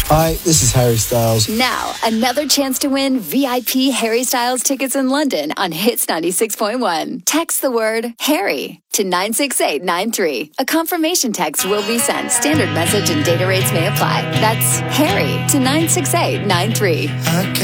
Hi, this is Harry Styles. Now, another chance to win VIP Harry Styles tickets in London on Hits 96.1. Text the word Harry to 96893. A confirmation text will be sent. Standard message and data rates may apply. That's Harry to 96893.